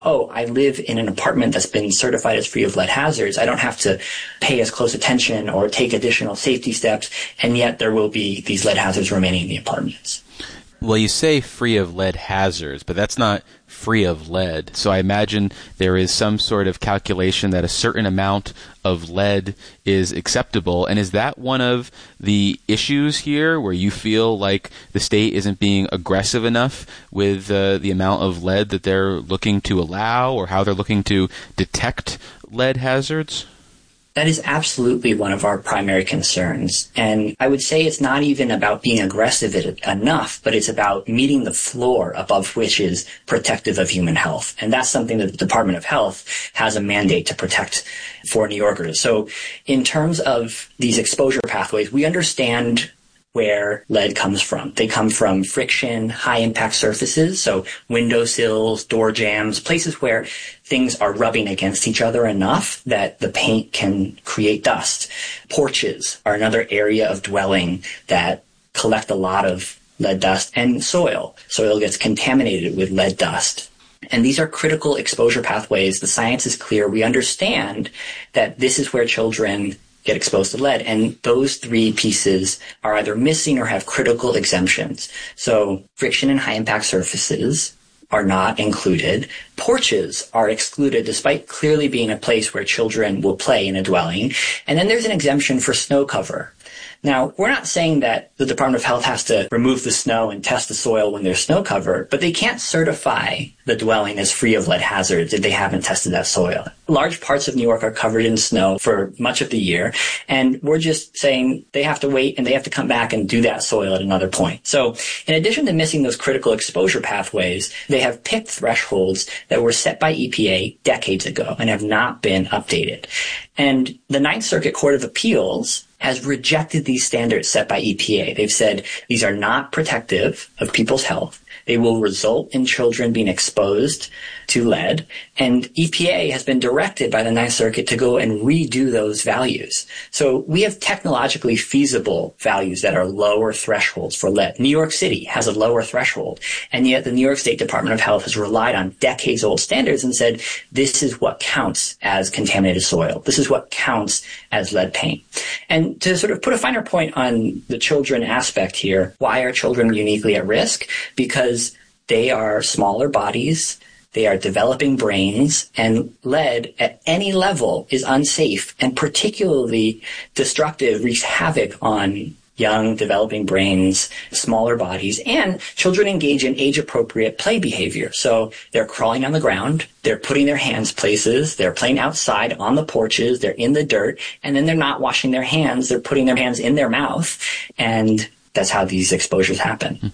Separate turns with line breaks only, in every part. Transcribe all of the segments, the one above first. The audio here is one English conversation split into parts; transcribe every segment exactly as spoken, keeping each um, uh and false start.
oh, I live in an apartment that's been certified as free of lead hazards. I don't have to pay as close attention or take additional safety steps, and yet there will be these lead hazards remaining in the apartments.
Well, you say free of lead hazards, but that's not free of lead. So I imagine there is some sort of calculation that a certain amount of lead is acceptable. And is that one of the issues here where you feel like the state isn't being aggressive enough with uh, the amount of lead that they're looking to allow or how they're looking to detect lead hazards?
That is absolutely one of our primary concerns. And I would say it's not even about being aggressive enough, but it's about meeting the floor above which is protective of human health. And that's something that the Department of Health has a mandate to protect for New Yorkers. So in terms of these exposure pathways, we understand where lead comes from. They come from friction, high-impact surfaces, so windowsills, door jambs, places where things are rubbing against each other enough that the paint can create dust. Porches are another area of dwelling that collect a lot of lead dust, and soil. Soil gets contaminated with lead dust. And these are critical exposure pathways. The science is clear. We understand that this is where children get exposed to lead. And those three pieces are either missing or have critical exemptions. So friction and high impact surfaces are not included. Porches are excluded despite clearly being a place where children will play in a dwelling. And then there's an exemption for snow cover. Now, we're not saying that the Department of Health has to remove the snow and test the soil when there's snow cover, but they can't certify the dwelling as free of lead hazards if they haven't tested that soil. Large parts of New York are covered in snow for much of the year, and we're just saying they have to wait and they have to come back and do that soil at another point. So in addition to missing those critical exposure pathways, they have picked thresholds that were set by E P A decades ago and have not been updated. And the Ninth Circuit Court of Appeals has rejected these standards set by E P A. They've said these are not protective of people's health. They will result in children being exposed to lead. And E P A has been directed by the Ninth Circuit to go and redo those values. So we have technologically feasible values that are lower thresholds for lead. New York City has a lower threshold. And yet the New York State Department of Health has relied on decades-old standards and said, this is what counts as contaminated soil. This is what counts as lead paint. And to sort of put a finer point on the children aspect here, why are children uniquely at risk? Because they are smaller bodies, they are developing brains, and lead at any level is unsafe and particularly destructive, wreaks havoc on young, developing brains, smaller bodies, and children engage in age-appropriate play behavior. So they're crawling on the ground, they're putting their hands places, they're playing outside on the porches, they're in the dirt, and then they're not washing their hands, they're putting their hands in their mouth, and that's how these exposures happen.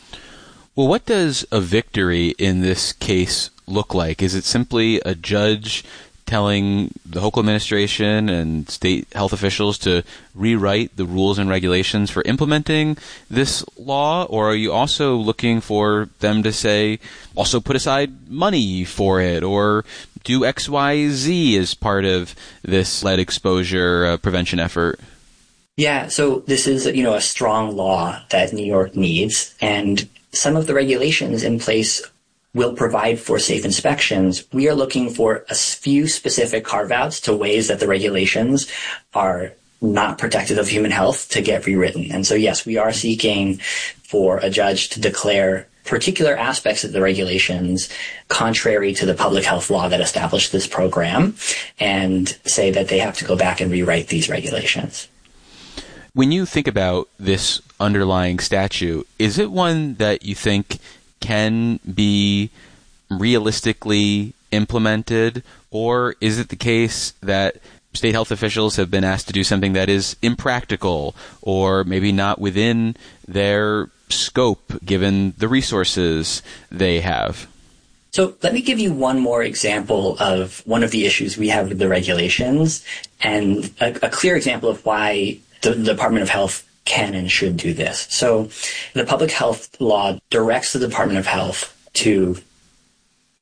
Well, what does a victory in this case look like? Is it simply a judge telling the Hochul administration and state health officials to rewrite the rules and regulations for implementing this law? Or are you also looking for them to say, also put aside money for it, or do X, Y, Z as part of this lead exposure uh, prevention effort?
Yeah, so this is, you know, a strong law that New York needs, and some of the regulations in place will provide for safe inspections. We are looking for a few specific carve-outs to ways that the regulations are not protective of human health to get rewritten. And so, yes, we are seeking for a judge to declare particular aspects of the regulations contrary to the public health law that established this program and say that they have to go back and rewrite these regulations.
When you think about this underlying statute, is it one that you think can be realistically implemented, or is it the case that state health officials have been asked to do something that is impractical or maybe not within their scope given the resources they have?
So let me give you one more example of one of the issues we have with the regulations, and a, a clear example of why the Department of Health can and should do this. So the public health law directs the Department of Health to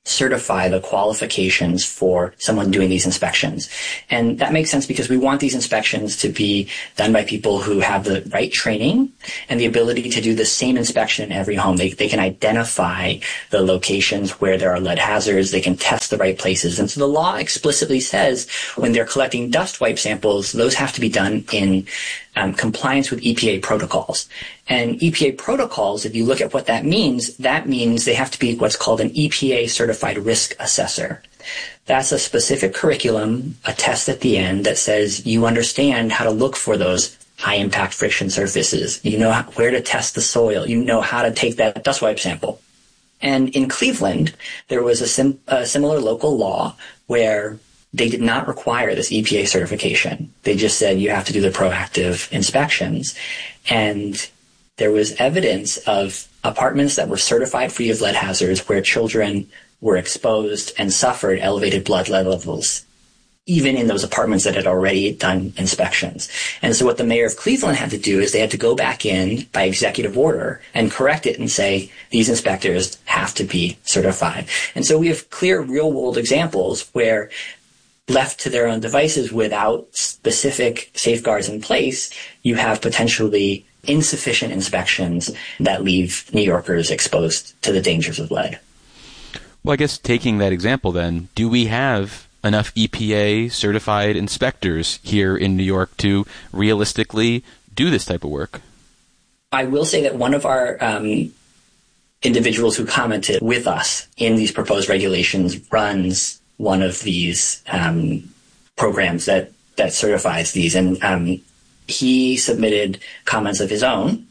certify the qualifications for someone doing these inspections. And that makes sense because we want these inspections to be done by people who have the right training and the ability to do the same inspection in every home. They, they can identify the locations where there are lead hazards. They can test the right places. And so the law explicitly says when they're collecting dust wipe samples, those have to be done in um, compliance with E P A protocols. And E P A protocols, if you look at what that means, that means they have to be what's called an E P A certified risk assessor. That's a specific curriculum, a test at the end that says you understand how to look for those high impact friction surfaces. You know how, where to test the soil. You know how to take that dust wipe sample. And in Cleveland, there was a, sim, a similar local law where they did not require this E P A certification. They just said you have to do the proactive inspections. And there was evidence of apartments that were certified free of lead hazards where children were exposed and suffered elevated blood lead levels, even in those apartments that had already done inspections. And so what the mayor of Cleveland had to do is they had to go back in by executive order and correct it and say, these inspectors have to be certified. And so we have clear real-world examples where, left to their own devices without specific safeguards in place, you have potentially insufficient inspections that leave New Yorkers exposed to the dangers of lead.
Well, I guess taking that example then, do we have enough E P A certified inspectors here in New York to realistically do this type of work?
I will say that one of our um, individuals who commented with us in these proposed regulations runs one of these um, programs that, that certifies these. And um, he submitted comments of his own.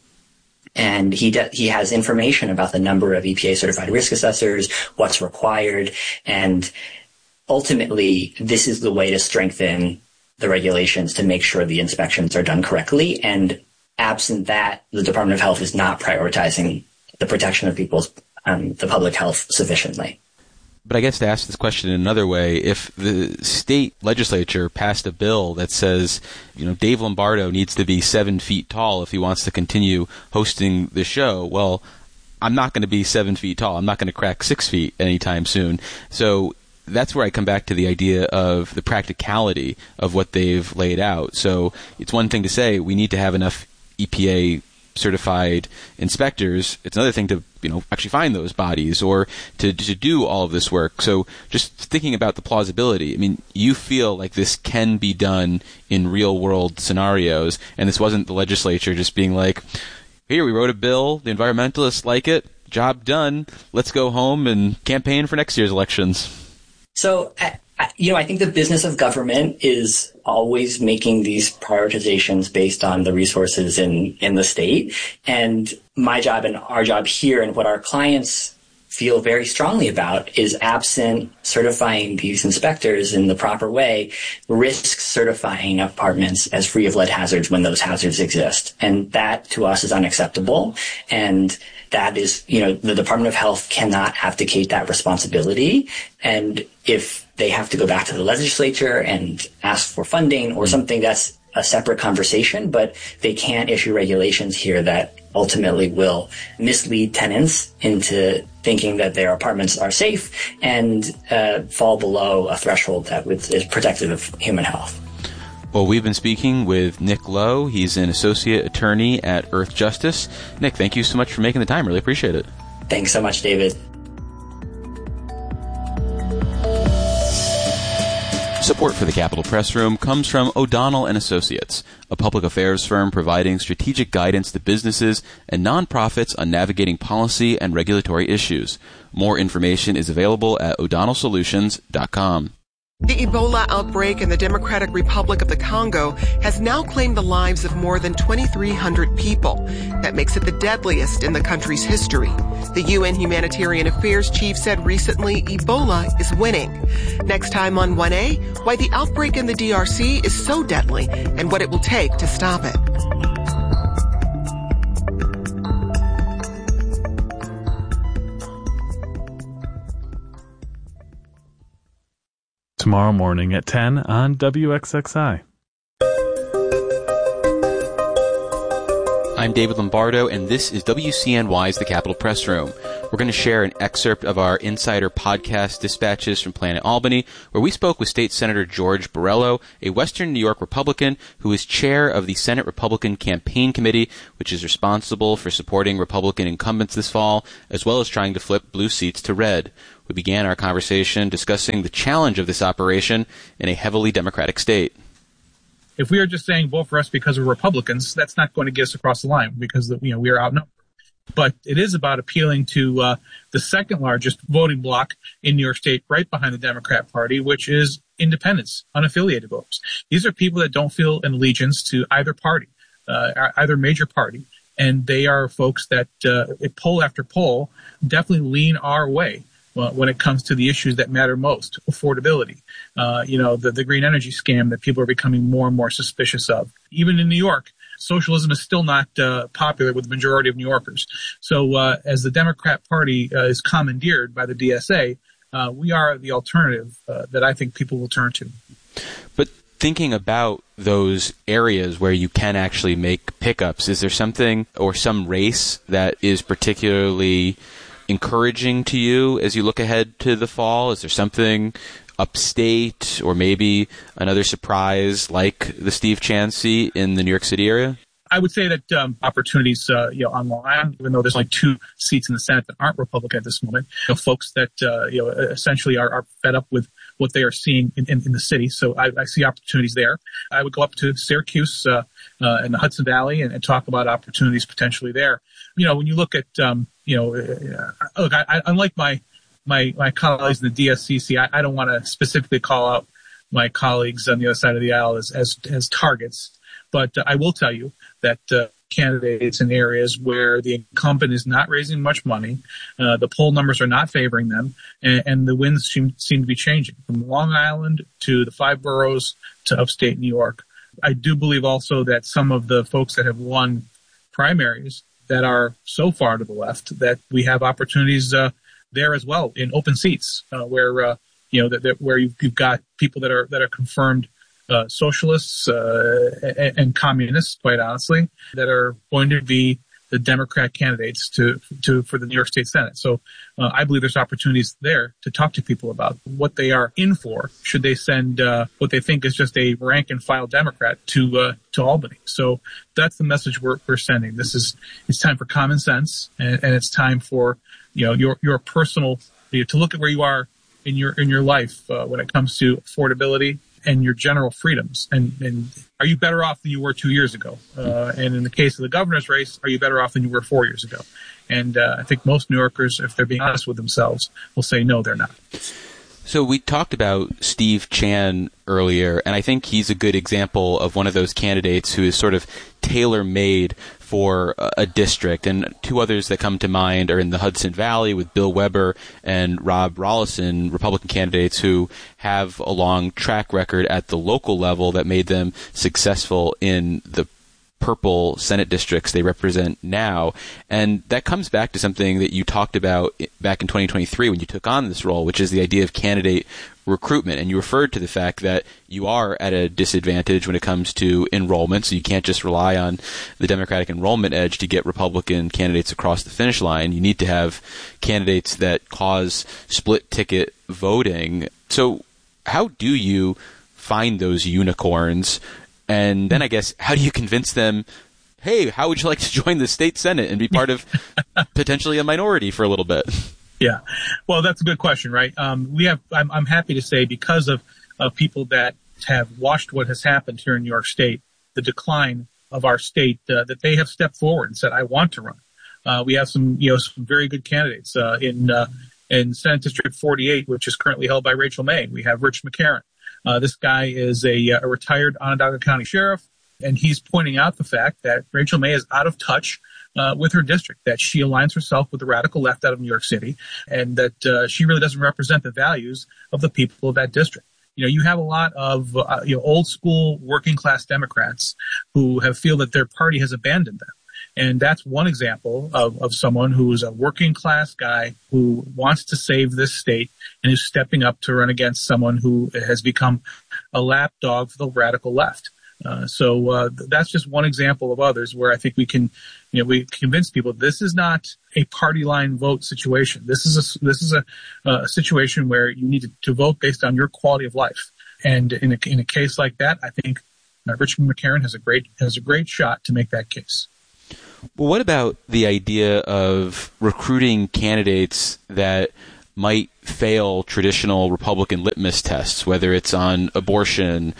And he de- he has information about the number of E P A certified risk assessors, what's required, and ultimately, this is the way to strengthen the regulations to make sure the inspections are done correctly. And absent that, the Department of Health is not prioritizing the protection of people's um, the public health sufficiently.
But I guess to ask this question in another way, if the state legislature passed a bill that says, you know, Dave Lombardo needs to be seven feet tall if he wants to continue hosting the show, well, I'm not going to be seven feet tall. I'm not going to crack six feet anytime soon. So that's where I come back to the idea of the practicality of what they've laid out. So it's one thing to say we need to have enough E P A certified inspectors. It's another thing to, you know, actually find those bodies or to to do all of this work. So just thinking about the plausibility, I mean, you feel like this can be done in real world scenarios, and this wasn't the legislature just being like, here, we wrote a bill, the environmentalists like it, job done, let's go home and campaign for next year's elections.
So, you know, I think the business of government is always making these prioritizations based on the resources in, in the state. And my job and our job here and what our clients feel very strongly about is, absent certifying these inspectors in the proper way, risks certifying apartments as free of lead hazards when those hazards exist. And that to us is unacceptable. And that is, you know, the Department of Health cannot abdicate that responsibility. And if they have to go back to the legislature and ask for funding or something, that's a separate conversation, but they can't issue regulations here that ultimately will mislead tenants into thinking that their apartments are safe and uh, fall below a threshold that is protective of human health.
Well, we've been speaking with Nick Lowe. He's an associate attorney at Earth Justice. Nick, thank you so much for making the time. Really appreciate it.
Thanks so much, David.
Support for the Capitol Press Room comes from O'Donnell and Associates, a public affairs firm providing strategic guidance to businesses and nonprofits on navigating policy and regulatory issues. More information is available at o'donnell solutions dot com.
The Ebola outbreak in the Democratic Republic of the Congo has now claimed the lives of more than twenty-three hundred people. That makes it the deadliest in the country's history. The U N Humanitarian Affairs Chief said recently Ebola is winning. Next time on one A, why the outbreak in the D R C is so deadly and what it will take to stop it.
Tomorrow morning at ten on W X X I.
I'm David Lombardo, and this is W C N Y's The Capitol Press Room. we're going to share an excerpt of our Insider Podcast dispatches from Planet Albany, where we spoke with State Senator George Borrello, a Western New York Republican who is chair of the Senate Republican Campaign Committee, which is responsible for supporting Republican incumbents this fall, as well as trying to flip blue seats to red. We began our conversation discussing the challenge of this operation in a heavily Democratic state.
If we are just saying vote for us because we're Republicans, that's not going to get us across the line because you know we are outnumbered. But it is about appealing to uh, the second largest voting bloc in New York State, right behind the Democrat Party, which is independents, unaffiliated voters. These are people that don't feel an allegiance to either party, uh, either major party, and they are folks that uh, poll after poll definitely lean our way when it comes to the issues that matter most, affordability, uh, you know, the, the green energy scam that people are becoming more and more suspicious of. Even in New York, socialism is still not uh, popular with the majority of New Yorkers. So uh, as the Democrat Party uh, is commandeered by the D S A, uh, we are the alternative uh, that I think people will turn to.
But thinking about those areas where you can actually make pickups, is there something or some race that is particularly encouraging to you as you look ahead to the fall? Is there something upstate or maybe another surprise like the Steve Chan seat in the New York City area?
I would say that um, opportunities, uh, you know, on Long Island, even though there's only two seats in the Senate that aren't Republican at this moment, you know, folks that, uh, you know, essentially are, are fed up with what they are seeing in, in, in the city. So I, I see opportunities there. I would go up to Syracuse uh, uh, in the Hudson Valley and, and talk about opportunities potentially there. You know, when you look at, um, you know, uh, look, I, I, unlike my, my, my colleagues in the D S C C, I, I don't want to specifically call out my colleagues on the other side of the aisle as, as, as targets. But uh, I will tell you that uh, candidates in areas where the incumbent is not raising much money, uh, the poll numbers are not favoring them, and, and the winds seem, seem to be changing from Long Island to the five boroughs to upstate New York. I do believe also that some of the folks that have won primaries that are so far to the left that we have opportunities uh, there as well in open seats uh, where uh, you know that, that where you've, you've got people that are that are confirmed Uh, socialists uh, and, and communists, quite honestly, that are going to be the Democrat candidates to to for the New York State Senate. So uh, I believe there's opportunities there to talk to people about what they are in for. Should they send uh, what they think is just a rank and file Democrat to uh, to Albany? So that's the message we're we're sending. This is it's time for common sense, and, and it's time for you know your your personal you know, to look at where you are in your in your life uh, when it comes to affordability and your general freedoms. And, and are you better off than you were two years ago? Uh, and in the case of the governor's race, are you better off than you were four years ago? And uh, I think most New Yorkers, if they're being honest with themselves, will say, no, they're not.
So we talked about Steve Chan earlier, and I think he's a good example of one of those candidates who is sort of tailor-made for a district. And two others that come to mind are in the Hudson Valley with Bill Weber and Rob Rollison, Republican candidates who have a long track record at the local level that made them successful in the purple Senate districts they represent now. And that comes back to something that you talked about back in twenty twenty-three when you took on this role, which is the idea of candidate recruitment. And you referred to the fact that you are at a disadvantage when it comes to enrollment, so you can't just rely on the Democratic enrollment edge to get Republican candidates across the finish line. You need to have candidates that cause split ticket voting. So how do you find those unicorns? And then I guess, how do you convince them, hey, how would you like to join the state Senate and be part of potentially a minority for a little bit?
Yeah. Well, that's a good question, right? Um, we have, I'm, I'm happy to say, because of, of people that have watched what has happened here in New York State, the decline of our state, uh, that they have stepped forward and said, I want to run. Uh, we have some, you know, some very good candidates, uh, in, uh, in Senate District forty-eight, which is currently held by Rachel May. We have Rich McCarran. Uh, this guy is a, a retired Onondaga County sheriff, and he's pointing out the fact that Rachel May is out of touch uh, with her district, that she aligns herself with the radical left out of New York City, and that uh, she really doesn't represent the values of the people of that district. You know, you have a lot of uh, you know old school working class Democrats who have feel that their party has abandoned them. And that's one example of, of someone who is a working class guy who wants to save this state and is stepping up to run against someone who has become a lapdog for the radical left. Uh, so uh, that's just one example of others where I think we can, you know, we convince people this is not a party line vote situation. This is a this is a, a situation where you need to, to vote based on your quality of life. And in a, in a case like that, I think uh, Richmond McCarran has a great has a great shot to make that case.
Well, what about the idea of recruiting candidates that might fail traditional Republican litmus tests, whether it's on abortion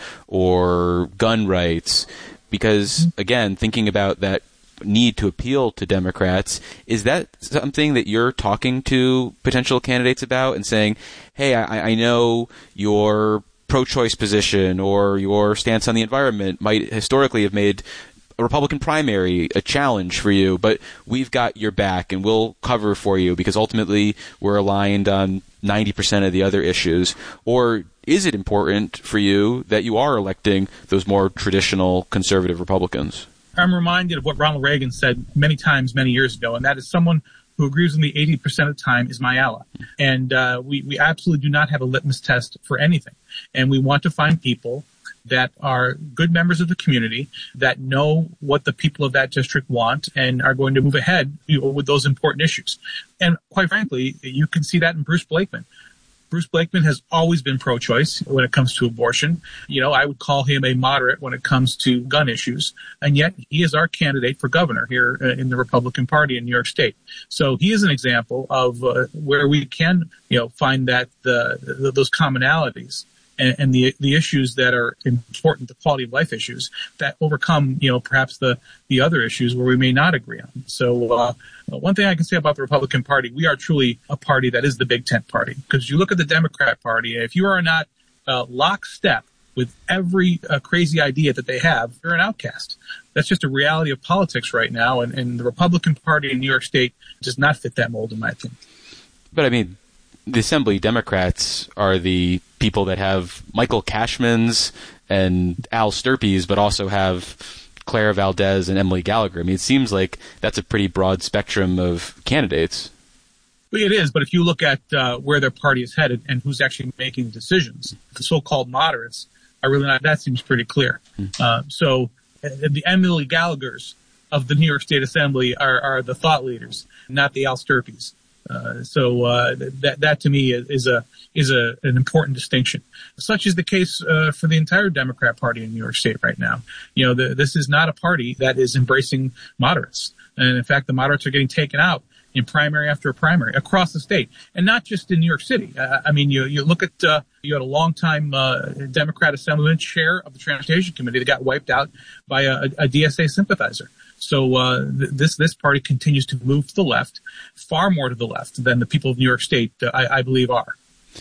or gun rights? Because, again, thinking about that need to appeal to Democrats, is that something that you're talking to potential candidates about and saying, hey, I, I know your pro-choice position or your stance on the environment might historically have made a Republican primary a challenge for you, but we've got your back and we'll cover for you because ultimately we're aligned on ninety percent of the other issues? Or is it important for you that you are electing those more traditional conservative Republicans?
I'm reminded of what Ronald Reagan said many times many years ago, and that is someone who agrees with me eighty percent of the time is my ally. And uh, we, we absolutely do not have a litmus test for anything. And we want to find people that are good members of the community, that know what the people of that district want and are going to move ahead, you know, with those important issues. And quite frankly, you can see that in Bruce Blakeman. Bruce Blakeman has always been pro-choice when it comes to abortion. You know, I would call him a moderate when it comes to gun issues. And yet he is our candidate for governor here in the Republican Party in New York State. So he is an example of uh, where we can, you know, find that the, the those commonalities and, and the the issues that are important, the quality of life issues that overcome, you know, perhaps the, the other issues where we may not agree on. So uh, one thing I can say about the Republican Party, we are truly a party that is the big tent party. Because you look at the Democrat Party, if you are not uh, lockstep with every uh, crazy idea that they have, you're an outcast. That's just a reality of politics right now. And, and the Republican Party in New York State does not fit that mold, in my opinion.
But I mean, the Assembly Democrats are the people that have Michael Cashmans and Al Sturpes, but also have Clara Valdez and Emily Gallagher. I mean, it seems like that's a pretty broad spectrum of candidates.
Well, it is, but if you look at uh, where their party is headed and who's actually making decisions, the so-called moderates are really not. That seems pretty clear. Mm-hmm. Uh, so uh, the Emily Gallaghers of the New York State Assembly are, are the thought leaders, not the Al Sturpes. Uh, so uh, that that to me is a is a an important distinction. Such is the case uh, for the entire Democrat Party in New York State right now. You know, the, this is not a party that is embracing moderates, and in fact, the moderates are getting taken out in primary after primary across the state, and not just in New York City. Uh, I mean, you you look at uh, you had a longtime uh, Democrat Assemblyman, chair of the Transportation Committee, that got wiped out by a, a D S A sympathizer. So uh, th- this this party continues to move to the left, far more to the left than the people of New York State, uh, I, I believe, are.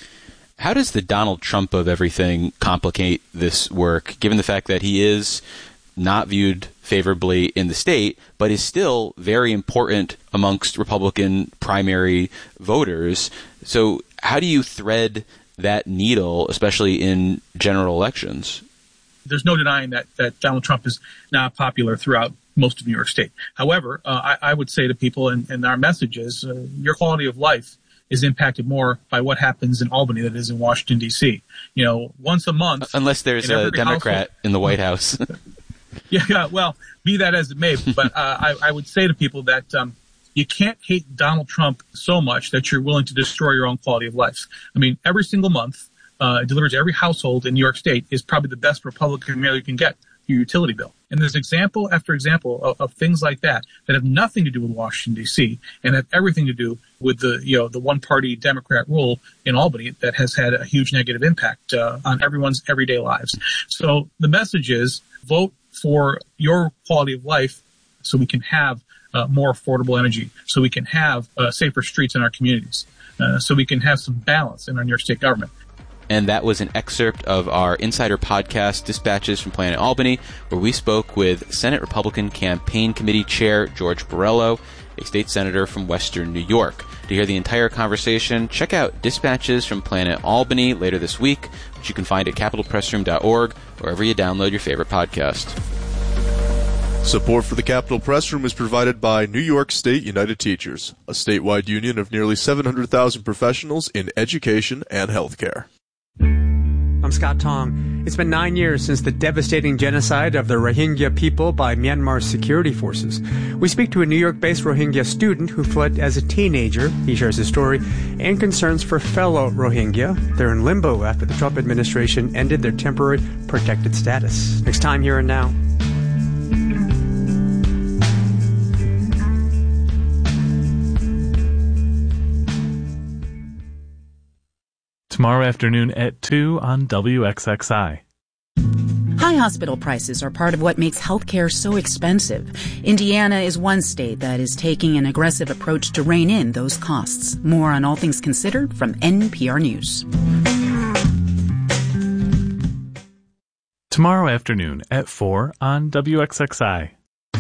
How does the Donald Trump of everything complicate this work, given the fact that he is not viewed favorably in the state, but is still very important amongst Republican primary voters? So how do you thread that needle, especially in general elections?
There's no denying that, that Donald Trump is not popular throughout most of New York State. However, uh, I, I would say to people, and, and our message is, uh, your quality of life is impacted more by what happens in Albany than it is in Washington, D C. You know, once a month.
Unless there's a Democrat household in the White House.
yeah, yeah, well, be that as it may. But uh, I, I would say to people that um, you can't hate Donald Trump so much that you're willing to destroy your own quality of life. I mean, every single month, uh, delivered to every household in New York State is probably the best Republican mail you can get, your utility bill. And there's example after example of, of things like that that have nothing to do with Washington, D C, and have everything to do with the, you know, the one-party Democrat rule in Albany that has had a huge negative impact uh, on everyone's everyday lives. So the message is vote for your quality of life so we can have uh, more affordable energy, so we can have uh, safer streets in our communities, uh, so we can have some balance in our New York State government.
And that was an excerpt of our Insider Podcast, Dispatches from Planet Albany, where we spoke with Senate Republican Campaign Committee Chair George Borrello, a state senator from Western New York. To hear the entire conversation, check out Dispatches from Planet Albany later this week, which you can find at capital press room dot org, wherever you download your favorite podcast.
Support for the Capitol Press Room is provided by New York State United Teachers, a statewide union of nearly seven hundred thousand professionals in education and healthcare.
I'm I'm Scott Tong. It's been nine years since the devastating genocide of the Rohingya people by Myanmar's security forces. We speak to a New York-based Rohingya student who fled as a teenager. He shares his story and concerns for fellow Rohingya. They're in limbo after the Trump administration ended their temporary protected status. Next time, Here and Now.
Tomorrow afternoon at two on W X X I.
High hospital prices are part of what makes healthcare so expensive. Indiana is one state that is taking an aggressive approach to rein in those costs. More on All Things Considered from N P R News.
Tomorrow afternoon at four on W X X I.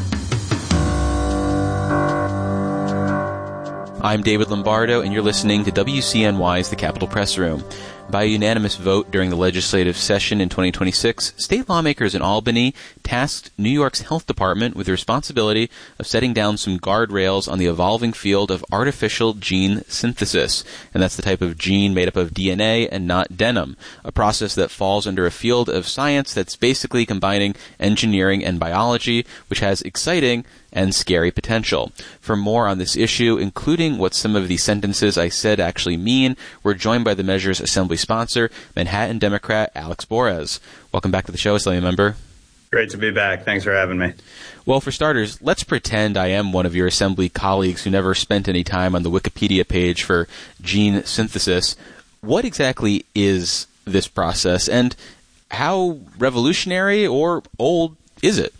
I'm David Lombardo, and you're listening to W C N Y's The Capitol Press Room. By a unanimous vote during the legislative session in twenty twenty-six, state lawmakers in Albany tasked New York's health department with the responsibility of setting down some guardrails on the evolving field of artificial gene synthesis. And that's the type of gene made up of D N A and not denim, a process that falls under a field of science that's basically combining engineering and biology, which has exciting and scary potential. For more on this issue, including what some of the sentences I said actually mean, we're joined by the measure's assembly sponsor, Manhattan Democrat Alex Borez. Welcome back to the show, Assembly Member.
Great to be back. Thanks for having me.
Well, for starters, let's pretend I am one of your Assembly colleagues who never spent any time on the Wikipedia page for gene synthesis. What exactly is this process, and how revolutionary or old is it?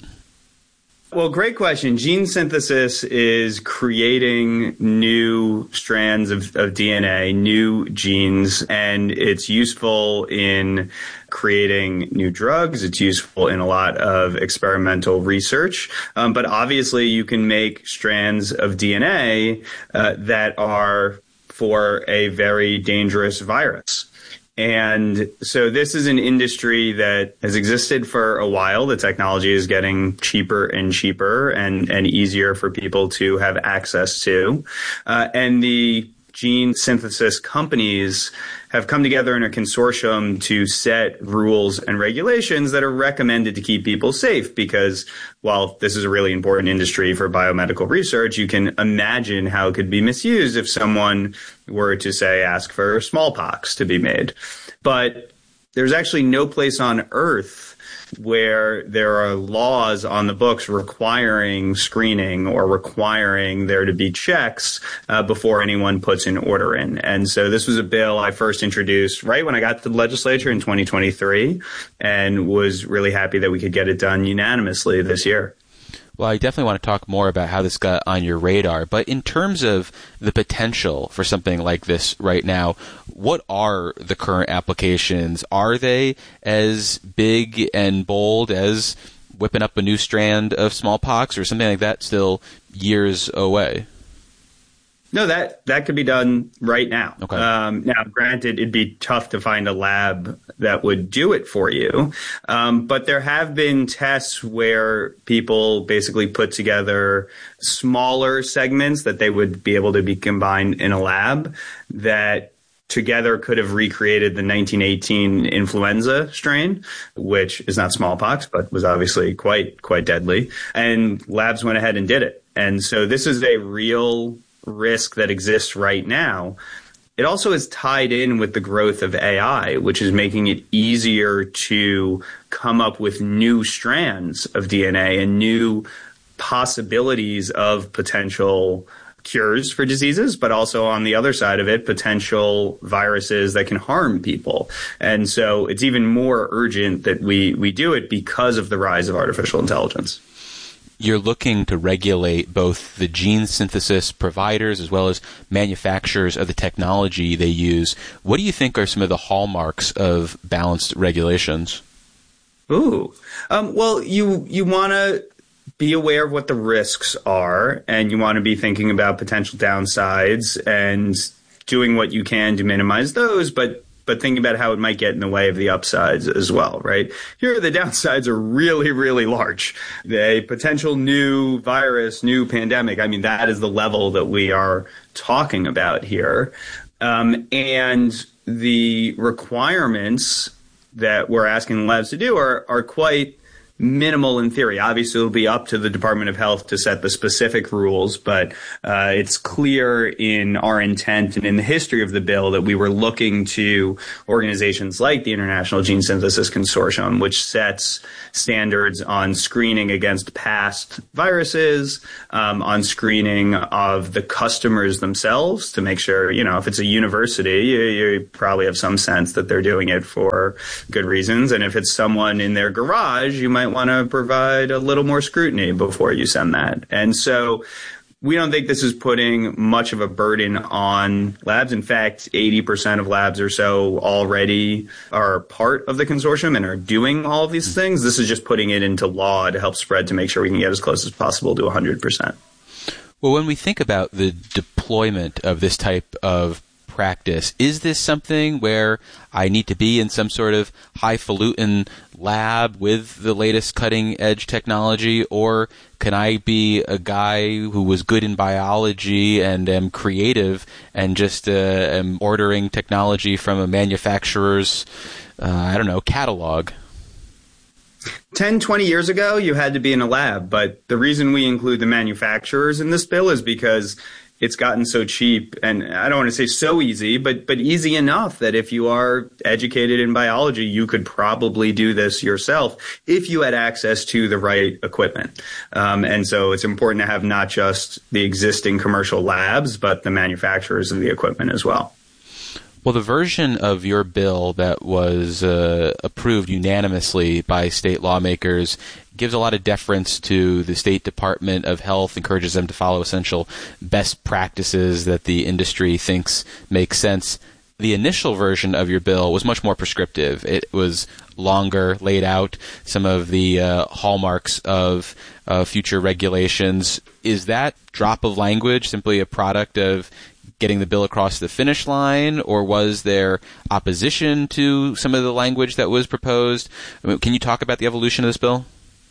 Well, great question. Gene synthesis is creating new strands of, of D N A, new genes, and it's useful in creating new drugs. It's useful in a lot of experimental research. Um, but obviously, you can make strands of D N A uh, that are for a very dangerous virus. And so this is an industry that has existed for a while. The technology is getting cheaper and cheaper and, and easier for people to have access to. Uh, and the gene synthesis companies have come together in a consortium to set rules and regulations that are recommended to keep people safe, because while this is a really important industry for biomedical research, you can imagine how it could be misused if someone were to, say, ask for smallpox to be made. But there's actually no place on earth where there are laws on the books requiring screening or requiring there to be checks uh, before anyone puts an order in. And so this was a bill I first introduced right when I got to the legislature in twenty twenty-three, and was really happy that we could get it done unanimously this year.
Well, I definitely want to talk more about how this got on your radar, but in terms of the potential for something like this right now, what are the current applications? Are they as big and bold as whipping up a new strand of smallpox, or something like that still years away?
No, that, that could be done right now.
Okay.
Um, now, granted, it'd be tough to find a lab that would do it for you. Um, but there have been tests where people basically put together smaller segments that they would be able to be combined in a lab that together could have recreated the nineteen eighteen influenza strain, which is not smallpox, but was obviously quite, quite deadly. And labs went ahead and did it. And so this is a real risk that exists right now. It also is tied in with the growth of A I, which is making it easier to come up with new strands of D N A and new possibilities of potential cures for diseases, but also on the other side of it, potential viruses that can harm people. And so it's even more urgent that we, we do it because of the rise of artificial intelligence.
You're looking to regulate both the gene synthesis providers as well as manufacturers of the technology they use. What do you think are some of the hallmarks of balanced regulations?
Ooh, um, well, you you want to be aware of what the risks are, and you want to be thinking about potential downsides and doing what you can to minimize those, but but thinking about how it might get in the way of the upsides as well, right? Here, the downsides are really, really large. A potential new virus, new pandemic, I mean, that is the level that we are talking about here. Um, and the requirements that we're asking labs to do are, are quite minimal in theory. Obviously, it'll be up to the Department of Health to set the specific rules, but uh, it's clear in our intent and in the history of the bill that we were looking to organizations like the International Gene Synthesis Consortium, which sets standards on screening against past viruses, um, on screening of the customers themselves to make sure, you know, if it's a university, you, you probably have some sense that they're doing it for good reasons. And if it's someone in their garage, you might want to provide a little more scrutiny before you send that. And so we don't think this is putting much of a burden on labs. In fact, eighty percent of labs or so already are part of the consortium and are doing all of these things. This is just putting it into law to help spread to make sure we can get as close as possible to one hundred percent.
Well, when we think about the deployment of this type of practice, is this something where I need to be in some sort of highfalutin lab with the latest cutting edge technology, or can I be a guy who was good in biology and am creative and just uh, am ordering technology from a manufacturer's, uh, I don't know, catalog?
ten, twenty years ago, you had to be in a lab, but the reason we include the manufacturers in this bill is because it's gotten so cheap, and I don't want to say so easy, but but easy enough that if you are educated in biology, you could probably do this yourself if you had access to the right equipment. Um, and so it's important to have not just the existing commercial labs, but the manufacturers of the equipment as well.
Well, the version of your bill that was uh, approved unanimously by state lawmakers gives a lot of deference to the State Department of Health, encourages them to follow essential best practices that the industry thinks make sense. The initial version of your bill was much more prescriptive. It was longer, laid out some of the uh, hallmarks of uh, future regulations. Is that drop of language simply a product of getting the bill across the finish line, or was there opposition to some of the language that was proposed? I mean, can you talk about the evolution of this bill?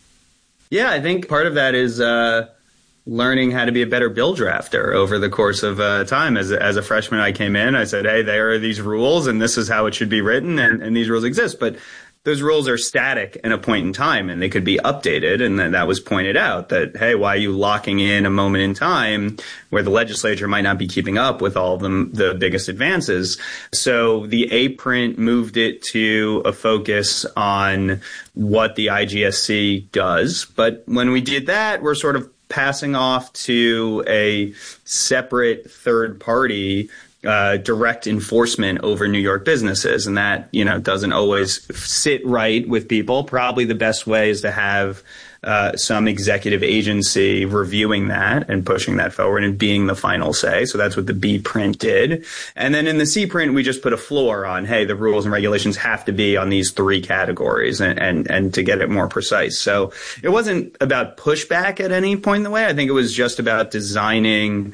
Yeah, I think part of that is uh, learning how to be a better bill drafter over the course of uh, time. As a, as a freshman, I came in, I said, hey, there are these rules, and this is how it should be written, and, and these rules exist. But those rules are static in a point in time, and they could be updated. And then that was pointed out that, hey, why are you locking in a moment in time where the legislature might not be keeping up with all of them, the biggest advances? So the A-Print moved it to a focus on what the I G S C does. But when we did that, we're sort of passing off to a separate third party Uh, direct enforcement over New York businesses. And that, you know, doesn't always sit right with people. Probably the best way is to have uh, some executive agency reviewing that and pushing that forward and being the final say. So that's what the B print did. And then in the C print, we just put a floor on, hey, the rules and regulations have to be on these three categories, and, and, and to get it more precise. So it wasn't about pushback at any point in the way. I think it was just about designing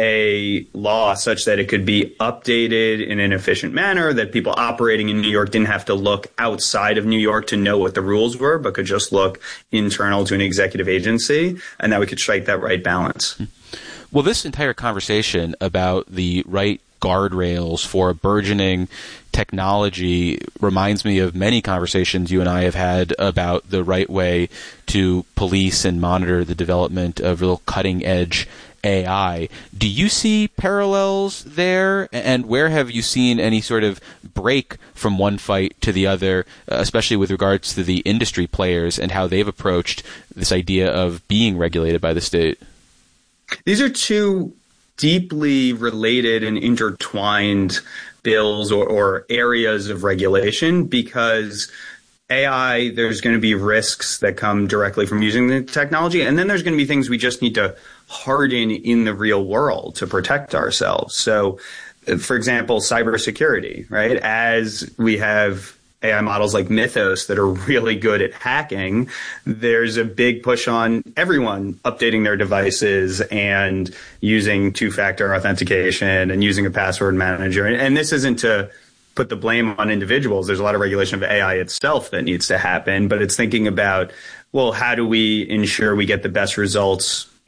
a law such that it could be updated in an efficient manner, that people operating in New York didn't have to look outside of New York to know what the rules were, but could just look internal to an executive agency, and that we could strike that right balance.
Well, this entire conversation about the right guardrails for a burgeoning technology reminds me of many conversations you and I have had about the right way to police and monitor the development of real cutting-edge A I. Do you see parallels there? And where have you seen any sort of break from one fight to the other, especially with regards to the industry players and how they've approached this idea of being regulated by the state?
These are two deeply related and intertwined bills or, or areas of regulation, because A I, there's going to be risks that come directly from using the technology, and then there's going to be things we just need to harden in the real world to protect ourselves. So, for example, cybersecurity, right? As we have A I models like Mythos that are really good at hacking, there's a big push on everyone updating their devices and using two-factor authentication and using a password manager. And this isn't to put the blame on individuals. There's a lot of regulation of A I itself that needs to happen, but it's thinking about, well, how do we ensure we get the best results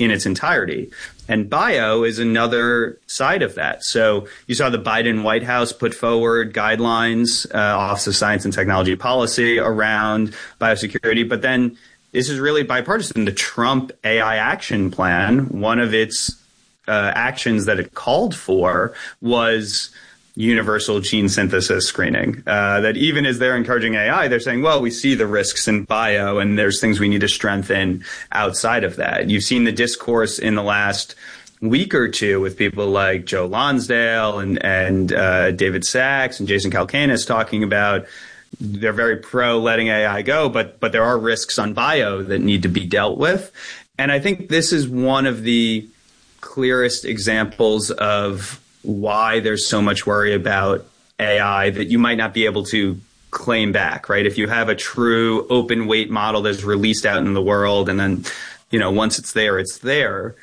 in its entirety. And bio is another side of that. So you saw the Biden White House put forward guidelines, uh, Office of Science and Technology Policy around biosecurity. But then this is really bipartisan. The Trump A I Action Plan, one of its uh, actions that it called for was universal gene synthesis screening. Uh, that even as they're encouraging A I, they're saying, well, we see the risks in bio and there's things we need to strengthen outside of that. You've seen the discourse in the last week or two with people like Joe Lonsdale and, and uh, David Sachs and Jason Calacanis talking about they're very pro letting A I go, but but there are risks on bio that need to be dealt with. And I think this is one of the clearest examples of why there's so much worry about A I that you might not be able to claim back, right? If you have a true open weight model that's released out in the world and then, you know, once it's there, it's there.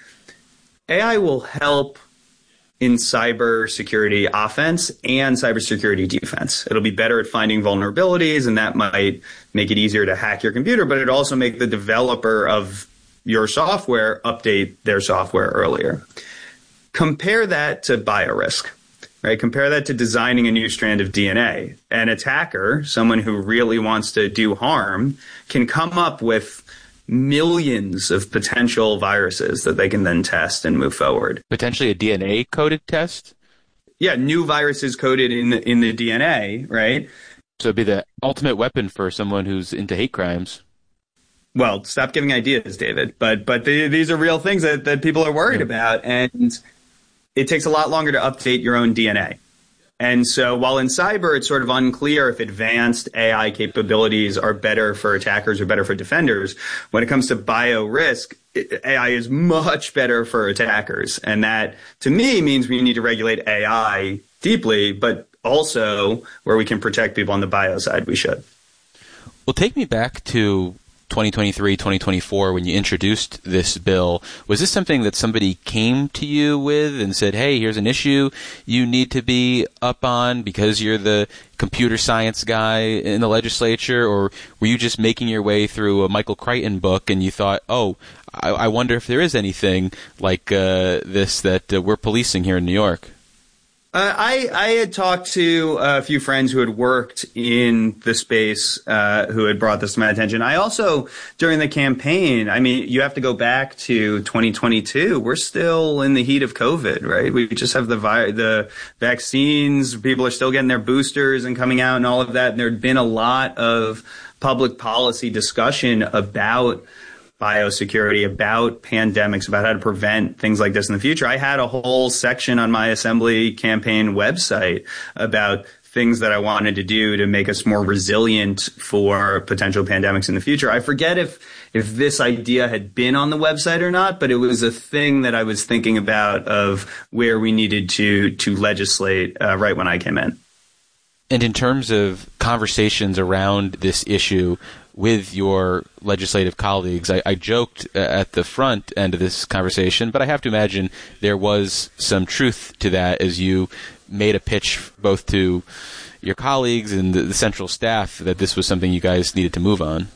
A I will help in cybersecurity offense and cybersecurity defense. It'll be better at finding vulnerabilities, and that might make it easier to hack your computer, but it'll also make the developer of your software update their software earlier. Compare that to biorisk, right? Compare that to designing a new strand of D N A. An attacker, someone who really wants to do harm, can come up with millions of potential viruses that they can then test and move forward.
Potentially a D N A-coded test?
Yeah, new viruses coded in the, in the D N A, right?
So it'd be the ultimate weapon for someone who's into hate crimes.
Well, stop giving ideas, David. But but the, these are real things that, that people are worried yeah. about, and it takes a lot longer to update your own D N A. And so while in cyber, it's sort of unclear if advanced A I capabilities are better for attackers or better for defenders, when it comes to bio-risk, A I is much better for attackers. And that, to me, means we need to regulate A I deeply, but also where we can protect people on the bio side, we should.
Well, take me back to twenty twenty-three, twenty twenty-four, when you introduced this bill. Was this something that somebody came to you with and said, hey, here's an issue you need to be up on because you're the computer science guy in the legislature? Or were you just making your way through a Michael Crichton book and you thought, oh, I, I wonder if there is anything like uh, this that uh, we're policing here in New York?
Uh, I, I had talked to a few friends who had worked in the space uh, who had brought this to my attention. I also, during the campaign, I mean, you have to go back to twenty twenty-two. We're still in the heat of COVID, right? We just have the vi- the vaccines. People are still getting their boosters and coming out and all of that. And there had been a lot of public policy discussion about biosecurity, about pandemics, about how to prevent things like this in the future. I had a whole section on my Assembly campaign website about things that I wanted to do to make us more resilient for potential pandemics in the future. I forget if if this idea had been on the website or not, but it was a thing that I was thinking about of where we needed to to legislate uh, right when I came in.
And in terms of conversations around this issue with your legislative colleagues, I, I joked at the front end of this conversation, but I have to imagine there was some truth to that as you made a pitch both to your colleagues and the, the central staff that this was something you guys needed to move on.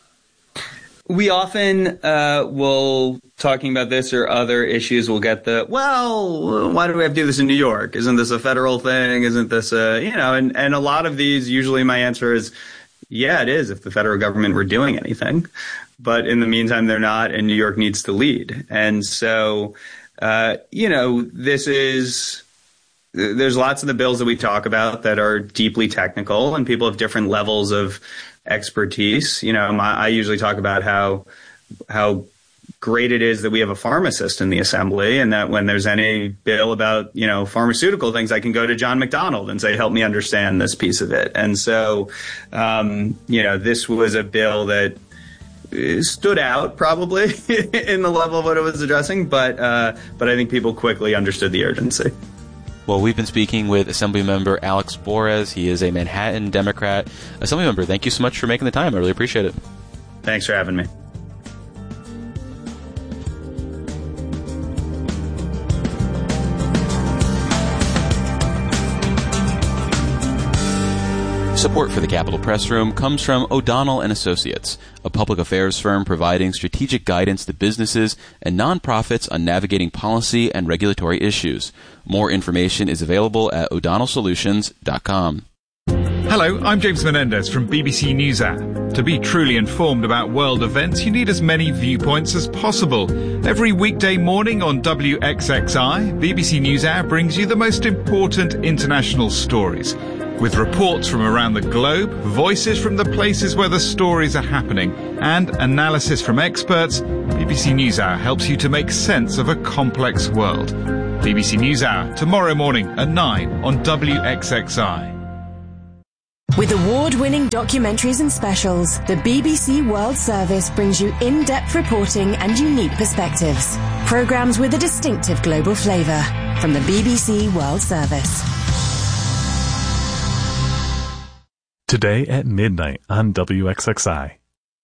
We often uh, will, talking about this or other issues, will get the, well, why do we have to do this in New York? Isn't this a federal thing? Isn't this a, you know, and, and a lot of these, usually my answer is, yeah, it is if the federal government were doing anything. But in the meantime, they're not, and New York needs to lead. And so, uh, you know, this is, there's lots of the bills that we talk about that are deeply technical, and people have different levels of expertise. You know, my, I usually talk about how how great it is that we have a pharmacist in the Assembly, and that when there's any bill about, you know, pharmaceutical things, I can go to John McDonald and say, help me understand this piece of it. And so, um, you know, this was a bill that stood out probably in the level of what it was addressing, but uh, but I think people quickly understood the urgency.
Well, we've been speaking with Assemblymember Alex Borez. He is a Manhattan Democrat. Assemblymember, thank you so much for making the time. I really appreciate it.
Thanks for having me.
Support for the Capitol Press Room comes from O'Donnell and Associates, a public affairs firm providing strategic guidance to businesses and nonprofits on navigating policy and regulatory issues. More information is available at o'donnell solutions dot com.
Hello, I'm James Menendez from B B C NewsHour. To be truly informed about world events, you need as many viewpoints as possible. Every weekday morning on W X X I, B B C NewsHour brings you the most important international stories. With reports from around the globe, voices from the places where the stories are happening, and analysis from experts, B B C NewsHour helps you to make sense of a complex world. B B C NewsHour, tomorrow morning at nine on W X X I.
With award-winning documentaries and specials, the B B C World Service brings you in-depth reporting and unique perspectives. Programs with a distinctive global flavour from the B B C World Service.
Today at midnight on W X X I.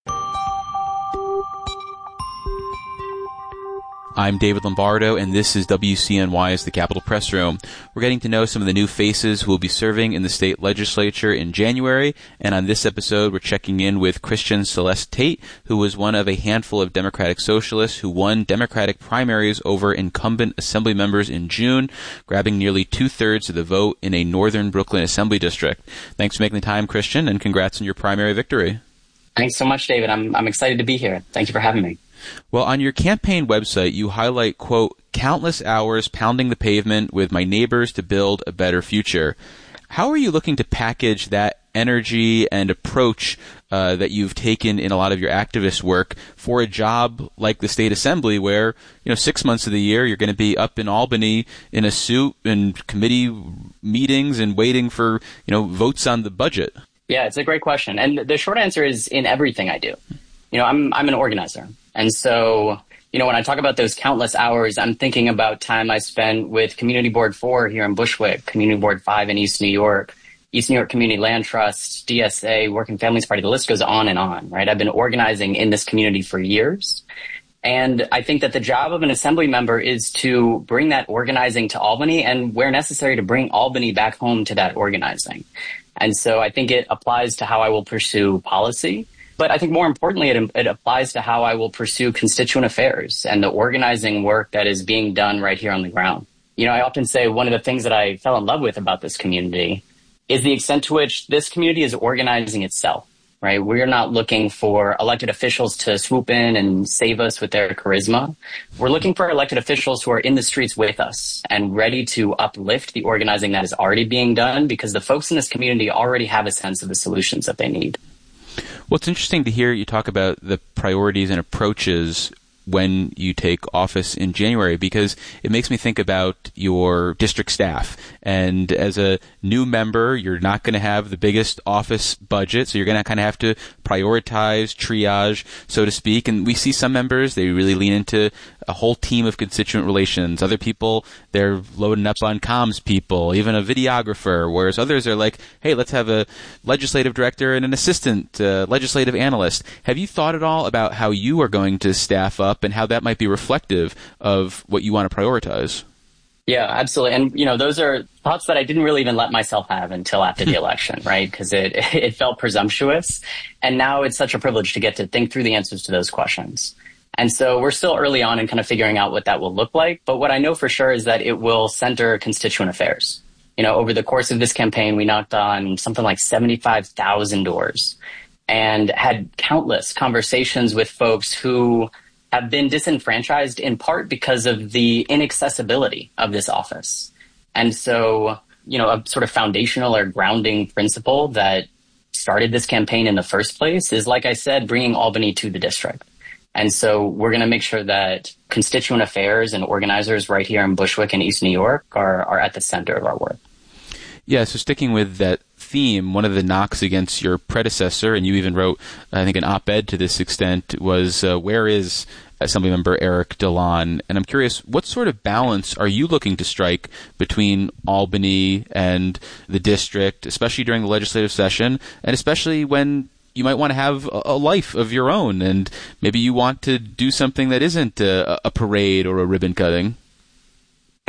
I'm David Lombardo, and this is W C N Y's The Capitol Press Room. We're getting to know some of the new faces who will be serving in the state legislature in January, and on this episode, we're checking in with Christian Celeste Tate, who was one of a handful of Democratic socialists who won Democratic primaries over incumbent assembly members in June, grabbing nearly two-thirds of the vote in a northern Brooklyn assembly district. Thanks for making the time, Christian, and congrats on your primary victory.
Thanks so much, David. I'm I'm excited to be here. Thank you for having me.
Well, on your campaign website, you highlight, quote, countless hours pounding the pavement with my neighbors to build a better future. How are you looking to package that energy and approach uh, that you've taken in a lot of your activist work for a job like the state assembly where, you know, six months of the year you're going to be up in Albany in a suit and committee meetings and waiting for, you know, votes on the budget?
Yeah, it's a great question. And the short answer is in everything I do. You know, I'm I'm an organizer. And so, you know, when I talk about those countless hours, I'm thinking about time I spent with Community Board four here in Bushwick, Community Board five in East New York, East New York Community Land Trust, D S A, Working Families Party. The list goes on and on, right? I've been organizing in this community for years. And I think that the job of an assembly member is to bring that organizing to Albany and, where necessary, to bring Albany back home to that organizing. And so I think it applies to how I will pursue policy. But I think more importantly, it, it applies to how I will pursue constituent affairs and the organizing work that is being done right here on the ground. You know, I often say one of the things that I fell in love with about this community is the extent to which this community is organizing itself, right? We're not looking for elected officials to swoop in and save us with their charisma. We're looking for elected officials who are in the streets with us and ready to uplift the organizing that is already being done, because the folks in this community already have a sense of the solutions that they need.
Well, it's interesting to hear you talk about the priorities and approaches when you take office in January, because it makes me think about your district staff. And as a new member, you're not going to have the biggest office budget, so you're going to kind of have to prioritize, triage, so to speak. And we see some members, they really lean into a whole team of constituent relations. Other people, they're loading up on comms people, even a videographer, whereas others are like, hey, let's have a legislative director and an assistant uh, legislative analyst. Have you thought at all about how you are going to staff up and how that might be reflective of what you want to prioritize?
Yeah, absolutely. And, you know, those are thoughts that I didn't really even let myself have until after the election, right? Because it, it felt presumptuous. And now it's such a privilege to get to think through the answers to those questions. And so we're still early on in kind of figuring out what that will look like. But what I know for sure is that it will center constituent affairs. You know, over the course of this campaign, we knocked on something like seventy-five thousand doors and had countless conversations with folks who have been disenfranchised in part because of the inaccessibility of this office. And so, you know, a sort of foundational or grounding principle that started this campaign in the first place is, like I said, bringing Albany to the district. And so we're going to make sure that constituent affairs and organizers right here in Bushwick and East New York are, are at the center of our work.
Yeah, so sticking with that theme, one of the knocks against your predecessor, and you even wrote, I think, an op-ed to this extent, was uh, where is Assemblymember Eric Dillon? And I'm curious, what sort of balance are you looking to strike between Albany and the district, especially during the legislative session, and especially when you might want to have a life of your own, and maybe you want to do something that isn't a, a parade or a ribbon cutting?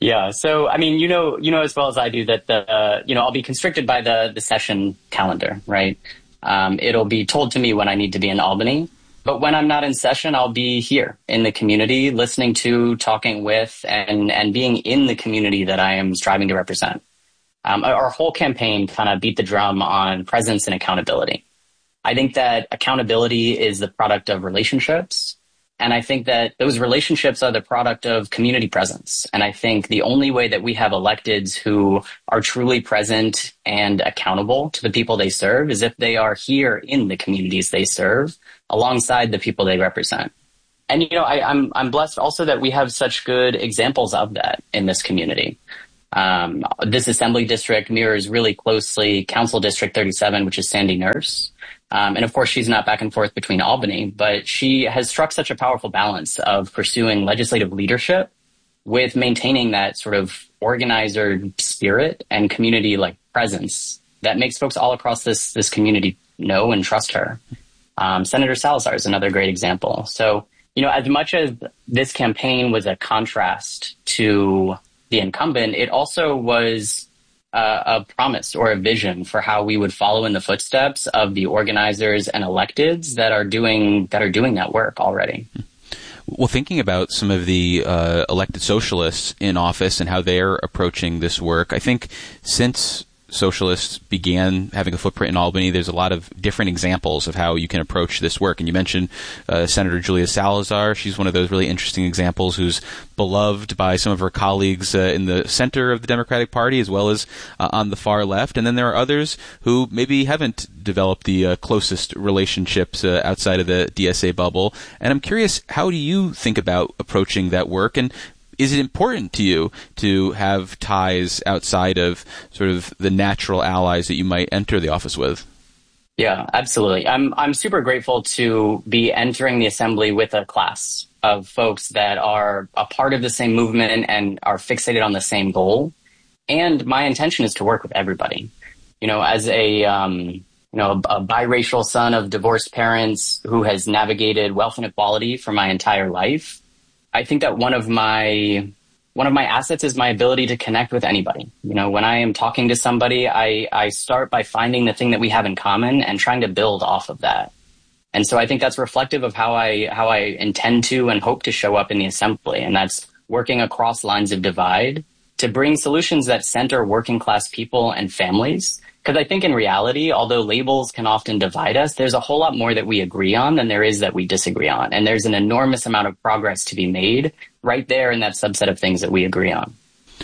Yeah. So, I mean, you know, you know as well as I do that the, uh, you know, I'll be constricted by the, the session calendar, right? Um, it'll be told to me when I need to be in Albany. But when I'm not in session, I'll be here in the community, listening to, talking with, and, and being in the community that I am striving to represent. Um, our whole campaign kind of beat the drum on presence and accountability. I think that accountability is the product of relationships. And I think that those relationships are the product of community presence. And I think the only way that we have electeds who are truly present and accountable to the people they serve is if they are here in the communities they serve alongside the people they represent. And, you know, I, I'm, I'm blessed also that we have such good examples of that in this community. Um, this assembly district mirrors really closely Council District thirty-seven, which is Sandy Nurse. Um, and of course, she's not back and forth between Albany, but she has struck such a powerful balance of pursuing legislative leadership with maintaining that sort of organizer spirit and community like presence that makes folks all across this, this community know and trust her. Um, Senator Salazar is another great example. So, you know, as much as this campaign was a contrast to the incumbent, it also was Uh, a promise or a vision for how we would follow in the footsteps of the organizers and electeds that are doing that are doing that work already.
Well, thinking about some of the uh, elected socialists in office and how they're approaching this work, I think since socialists began having a footprint in Albany, there's a lot of different examples of how you can approach this work. And you mentioned uh, Senator Julia Salazar. She's one of those really interesting examples who's beloved by some of her colleagues uh, in the center of the Democratic Party as well as uh, on the far left. And then there are others who maybe haven't developed the uh, closest relationships uh, outside of the D S A bubble. And I'm curious, how do you think about approaching that work? And is it important to you to have ties outside of sort of the natural allies that you might enter the office with?
Yeah, absolutely. I'm I'm super grateful to be entering the assembly with a class of folks that are a part of the same movement and are fixated on the same goal. And my intention is to work with everybody. You know, as a um, you know a, a biracial son of divorced parents who has navigated wealth inequality for my entire life, I think that one of my one of my assets is my ability to connect with anybody. You know, when I am talking to somebody, I, I start by finding the thing that we have in common and trying to build off of that. And so I think that's reflective of how I how I intend to and hope to show up in the assembly. And that's working across lines of divide to bring solutions that center working class people and families. Because I think in reality, although labels can often divide us, there's a whole lot more that we agree on than there is that we disagree on. And there's an enormous amount of progress to be made right there in that subset of things that we agree on.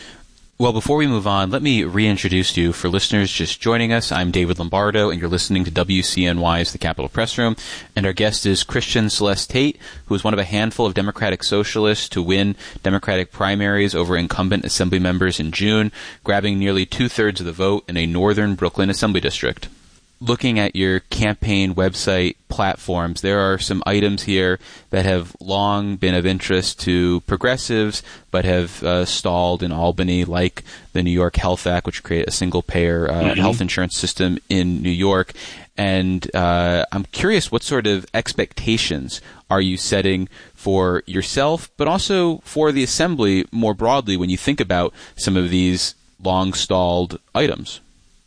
Well, before we move on, let me reintroduce you for listeners just joining us. I'm David Lombardo, and you're listening to W C N Y's The Capitol Press Room. And our guest is Christian Celeste Tate, who is one of a handful of Democratic socialists to win Democratic primaries over incumbent assembly members in June, grabbing nearly two-thirds of the vote in a northern Brooklyn assembly district. Looking at your campaign website platforms, there are some items here that have long been of interest to progressives but have uh, stalled in Albany, like the New York Health Act, which created a single-payer uh, mm-hmm. health insurance system in New York. And uh, I'm curious, what sort of expectations are you setting for yourself, but also for the Assembly more broadly when you think about some of these long-stalled items?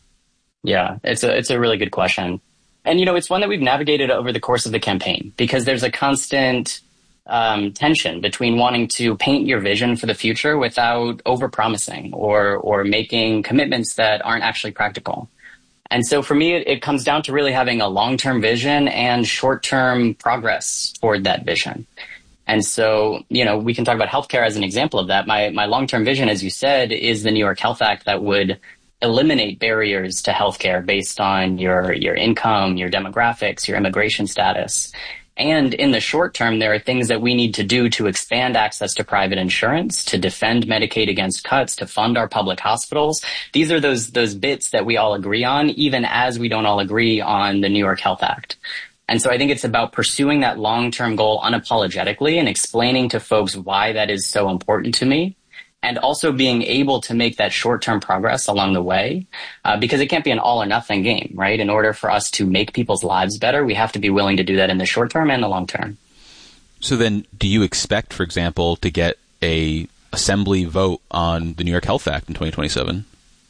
Yeah, it's a it's a really good question. And, you know, it's one that we've navigated over the course of the campaign because there's a constant um, tension between wanting to paint your vision for the future without overpromising or or making commitments that aren't actually practical. And so for me, it, it comes down to really having a long-term vision and short-term progress toward that vision. And so, you know, we can talk about healthcare as an example of that. My my long-term vision, as you said, is the New York Health Act that would eliminate barriers to healthcare based on your, your income, your demographics, your immigration status. And in the short term, there are things that we need to do to expand access to private insurance, to defend Medicaid against cuts, to fund our public hospitals. These are those, those bits that we all agree on, even as we don't all agree on the New York Health Act. And so I think it's about pursuing that long-term goal unapologetically and explaining to folks why that is so important to me. And also being able to make that short-term progress along the way, uh, because it can't be an all or nothing game, right? In order for us to make people's lives better, we have to be willing to do that in the short term and the long term.
So then, do you expect, for example, to get a assembly vote on the New York Health Act in twenty twenty-seven?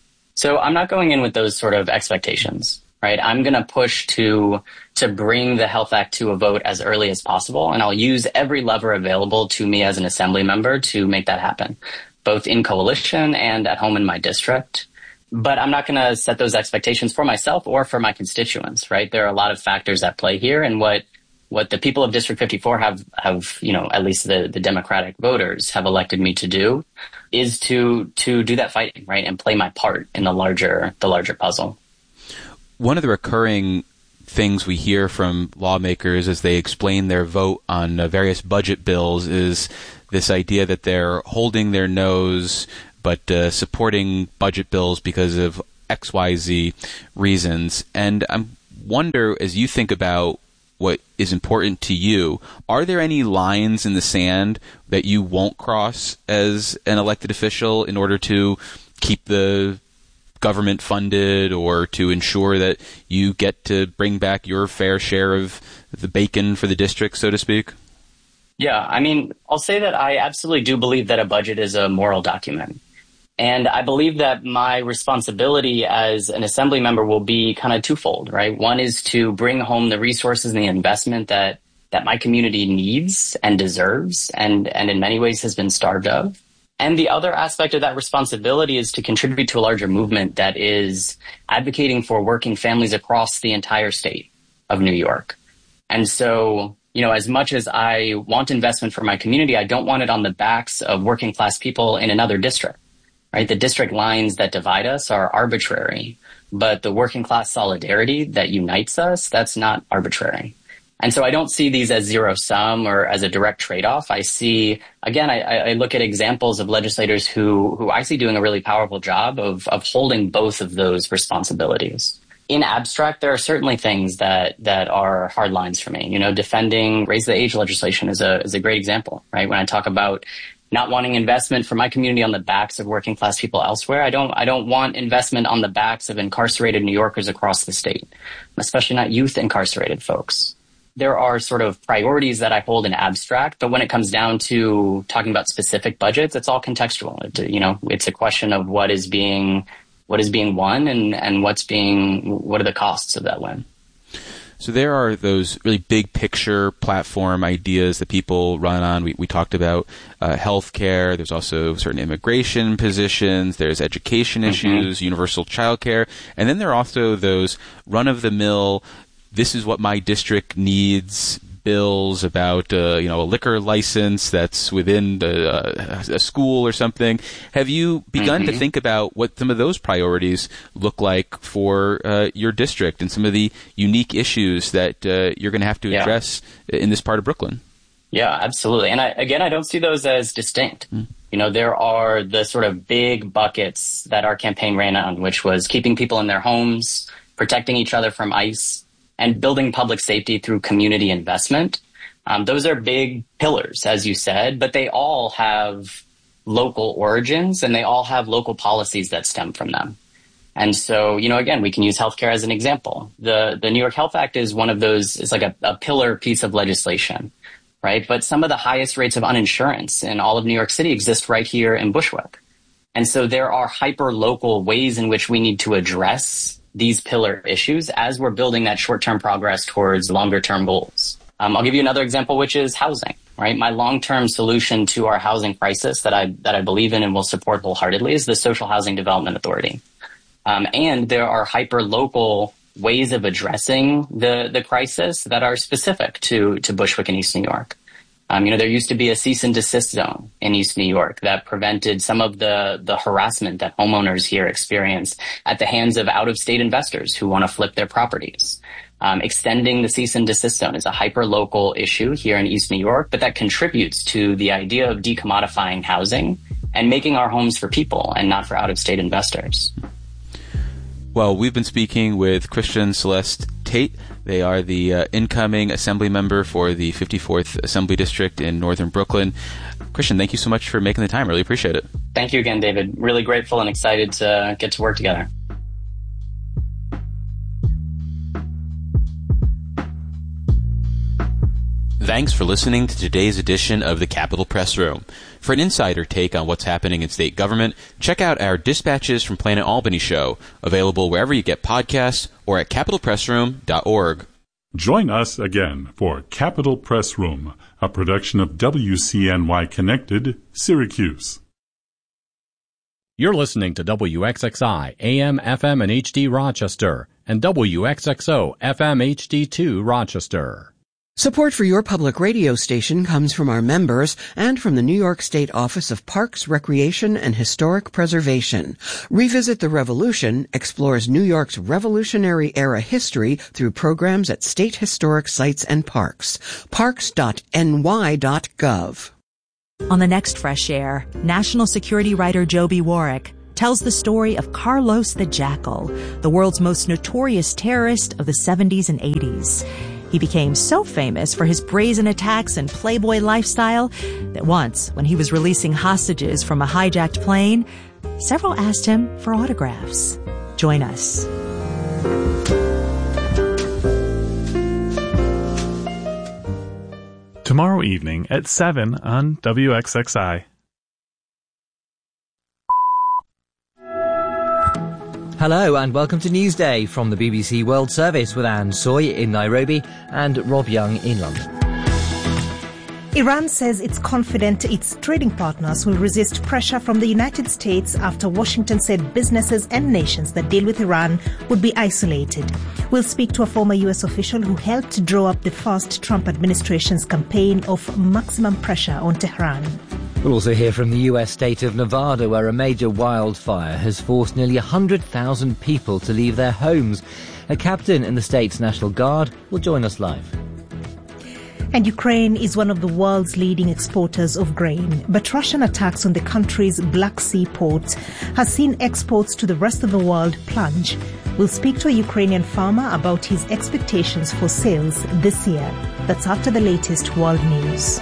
So I'm not going in with those sort of expectations, right? I'm going to push to to bring the Health Act to a vote as early as possible, and I'll use every lever available to me as an assembly member to make that happen, both in coalition and at home in my district. But I'm not going to set those expectations for myself or for my constituents, right? There are a lot of factors at play here, and what what the people of District fifty-four have, have you know, at least the, the Democratic voters have elected me to do is to to do that fighting, right, and play my part in the larger the larger puzzle.
One of the recurring things we hear from lawmakers as they explain their vote on uh, various budget bills is this idea that they're holding their nose but uh, supporting budget bills because of X Y Z reasons. And I wonder, as you think about what is important to you, are there any lines in the sand that you won't cross as an elected official in order to keep the government funded or to ensure that you get to bring back your fair share of the bacon for the district, so to speak?
Yeah, I mean, I'll say that I absolutely do believe that a budget is a moral document. And I believe that my responsibility as an assembly member will be kind of twofold, right? One is to bring home the resources and the investment that, that my community needs and deserves and, and in many ways has been starved of. And the other aspect of that responsibility is to contribute to a larger movement that is advocating for working families across the entire state of New York. And so, you know, as much as I want investment for my community, I don't want it on the backs of working class people in another district. Right? The district lines that divide us are arbitrary, but the working class solidarity that unites us, that's not arbitrary. And so I don't see these as zero sum or as a direct trade-off. I see, again, I, I look at examples of legislators who, who I see doing a really powerful job of, of holding both of those responsibilities. In abstract, there are certainly things that, that are hard lines for me. You know, defending raise the age legislation is a, is a great example, right? When I talk about not wanting investment for my community on the backs of working class people elsewhere. I don't, I don't want investment on the backs of incarcerated New Yorkers across the state, especially not youth incarcerated folks. There are sort of priorities that I hold in abstract, but when it comes down to talking about specific budgets, it's all contextual. It, you know, it's a question of what is being, what is being won and, and what's being, what are the costs of that win.
So there are those really big picture platform ideas that people run on. We, we talked about uh, healthcare. There's also certain immigration positions. There's education mm-hmm. issues, universal childcare. And then there are also those run-of-the-mill, this is what my district needs bills about, uh, you know, a liquor license that's within the, uh, a school or something. Have you begun mm-hmm. to think about what some of those priorities look like for uh, your district and some of the unique issues that uh, you're going to have to yeah. address in this part of Brooklyn?
Yeah, absolutely. And I, again, I don't see those as distinct. Mm. You know, there are the sort of big buckets that our campaign ran on, which was keeping people in their homes, protecting each other from ICE, and building public safety through community investment. Um, those are big pillars, as you said, but they all have local origins and they all have local policies that stem from them. And so, you know, again, we can use healthcare as an example. The the New York Health Act is one of those, it's like a, a pillar piece of legislation, right? But some of the highest rates of uninsurance in all of New York City exist right here in Bushwick. And so there are hyper-local ways in which we need to address these pillar issues as we're building that short-term progress towards longer-term goals. Um, I'll give you another example, which is housing, right? My long-term solution to our housing crisis that I that I believe in and will support wholeheartedly is the Social Housing Development Authority. Um, and there are hyper-local ways of addressing the, the crisis that are specific to, to Bushwick and East New York. Um, you know, there used to be a cease and desist zone in East New York that prevented some of the, the harassment that homeowners here experience at the hands of out-of-state investors who want to flip their properties. Um, extending the cease and desist zone is a hyper-local issue here in East New York, but that contributes to the idea of decommodifying housing and making our homes for people and not for out-of-state investors.
Well, we've been speaking with Christian Celeste Tate. They are the uh, incoming assembly member for the fifty-fourth Assembly District in Northern Brooklyn. Christian, thank you so much for making the time. Really appreciate it.
Thank you again, David. Really grateful and excited to get to work together.
Thanks for listening to today's edition of the Capitol Press Room. For an insider take on what's happening in state government, check out our Dispatches from Planet Albany show, available wherever you get podcasts or at capitol press room dot org.
Join us again for Capitol Press Room, a production of W C N Y Connected, Syracuse.
You're listening to W X X I, A M, F M, and H D Rochester, and W X X O, F M, H D two Rochester.
Support for your public radio station comes from our members and from the New York State Office of Parks, Recreation, and Historic Preservation. Revisit the Revolution explores New York's Revolutionary-era history through programs at state historic sites and parks. parks dot n y dot gov.
On the next Fresh Air, national security writer Joby Warwick tells the story of Carlos the Jackal, the world's most notorious terrorist of the seventies and eighties. He became so famous for his brazen attacks and playboy lifestyle that once, when he was releasing hostages from a hijacked plane, several asked him for autographs. Join us.
Tomorrow evening at seven on W X X I.
Hello and welcome to Newsday from the B B C World Service with Anne Soy in Nairobi and Rob Young in London.
Iran says it's confident its trading partners will resist pressure from the United States after Washington said businesses and nations that deal with Iran would be isolated. We'll speak to a former U S official who helped to draw up the first Trump administration's campaign of maximum pressure on Tehran.
We'll also hear from the U S state of Nevada, where a major wildfire has forced nearly one hundred thousand people to leave their homes. A captain in the state's National Guard will join us live.
And Ukraine is one of the world's leading exporters of grain. But Russian attacks on the country's Black Sea ports has seen exports to the rest of the world plunge. We'll speak to a Ukrainian farmer about his expectations for sales this year. That's after the latest world news.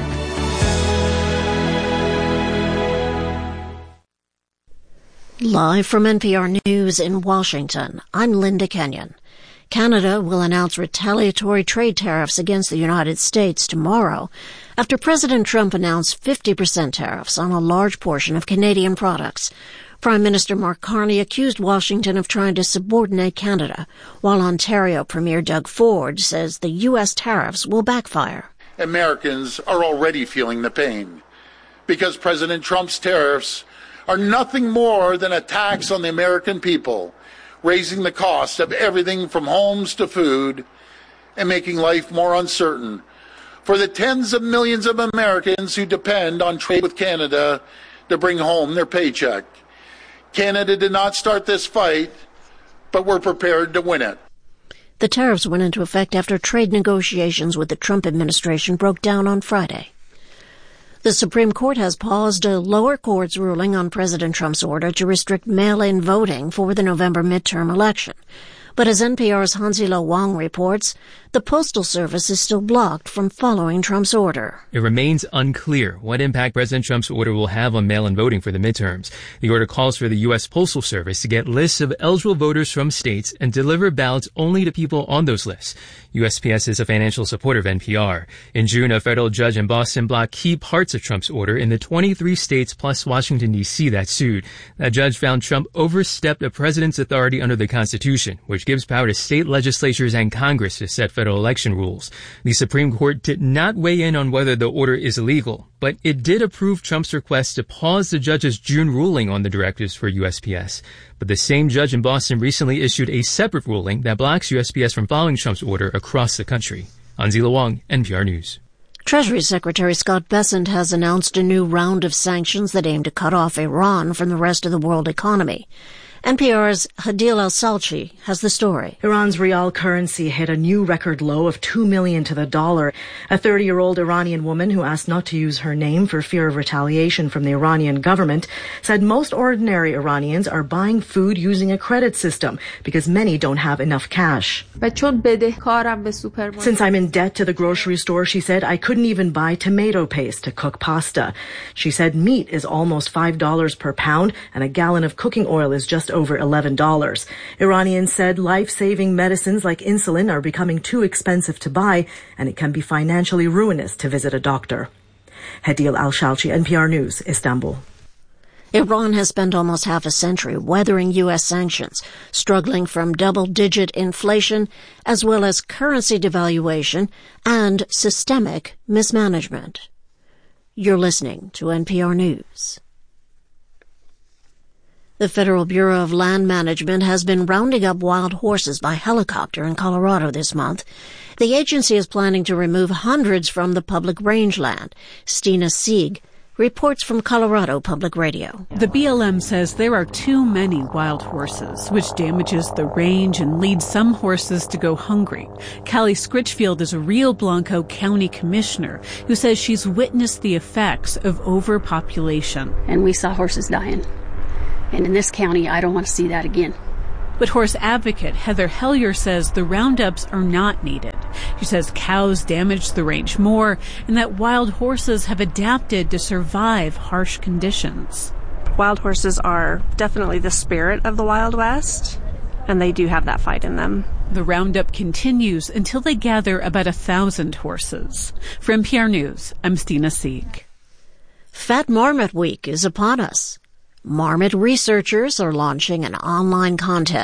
Live from N P R News in Washington, I'm Linda Kenyon. Canada will announce retaliatory trade tariffs against the United States tomorrow after President Trump announced fifty percent tariffs on a large portion of Canadian products. Prime Minister Mark Carney accused Washington of trying to subordinate Canada, while Ontario Premier Doug Ford says the U S tariffs will backfire.
Americans are already feeling the pain because President Trump's tariffs are nothing more than a tax on the American people, raising the cost of everything from homes to food and making life more uncertain for the tens of millions of Americans who depend on trade with Canada to bring home their paycheck. Canada did not start this fight, but we're prepared to win it.
The tariffs went into effect after trade negotiations with the Trump administration broke down on Friday. The Supreme Court has paused a lower court's ruling on President Trump's order to restrict mail-in voting for the November midterm election. But as N P R's Hansilo Wang reports, the Postal Service is still blocked from following Trump's order.
It remains unclear what impact President Trump's order will have on mail-in voting for the midterms. The order calls for the U S Postal Service to get lists of eligible voters from states and deliver ballots only to people on those lists. U S P S is a financial supporter of N P R. In June, a federal judge in Boston blocked key parts of Trump's order in the twenty-three states plus Washington, D C that sued. That judge found Trump overstepped the president's authority under the Constitution, which gives power to state legislatures and Congress to set federal election rules. The Supreme Court did not weigh in on whether the order is illegal, but it did approve Trump's request to pause the judge's June ruling on the directives for U S P S. But the same judge in Boston recently issued a separate ruling that blocks U S P S from following Trump's order across the country. Anzila Wang, N P R News.
Treasury Secretary Scott Bessent has announced a new round of sanctions that aim to cut off Iran from the rest of the world economy. N P R's Hadil Al-Salchi has the story.
Iran's rial currency hit a new record low of two million to the dollar. A thirty-year-old Iranian woman who asked not to use her name for fear of retaliation from the Iranian government said most ordinary Iranians are buying food using a credit system because many don't have enough cash. Since I'm in debt to the grocery store, she said, I couldn't even buy tomato paste to cook pasta. She said meat is almost five dollars per pound and a gallon of cooking oil is just over eleven dollars. Iranians said life-saving medicines like insulin are becoming too expensive to buy, and it can be financially ruinous to visit a doctor. Hadil Al-Shalchi, N P R News, Istanbul.
Iran has spent almost half a century weathering U S sanctions, struggling from double-digit inflation as well as currency devaluation and systemic mismanagement. You're listening to N P R News. The Federal Bureau of Land Management has been rounding up wild horses by helicopter in Colorado this month. The agency is planning to remove hundreds from the public rangeland. Stina Sieg reports from Colorado Public Radio.
The B L M says there are too many wild horses, which damages the range and leads some horses to go hungry. Callie Scritchfield is a Rio Blanco County commissioner who says she's witnessed the effects of overpopulation.
And we saw horses dying. And in this county, I don't want to see that again.
But horse advocate Heather Hellier says the roundups are not needed. She says cows damage the range more and that wild horses have adapted to survive harsh conditions.
Wild horses are definitely the spirit of the Wild West, and they do have that fight in them.
The roundup continues until they gather about a thousand horses. For N P R News, I'm Stina Sieg.
Fat Marmot Week is upon us. Marmot researchers are launching an online contest